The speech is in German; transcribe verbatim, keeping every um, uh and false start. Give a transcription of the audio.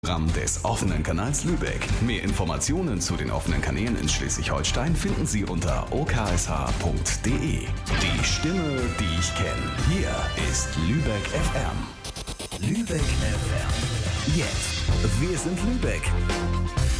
Programm des offenen Kanals Lübeck. Mehr Informationen zu den offenen Kanälen in Schleswig-Holstein finden Sie unter o k s h punkt d e. Die Stimme, die ich kenne. Hier ist Lübeck F M. Lübeck F M. Jetzt. Wir sind Lübeck.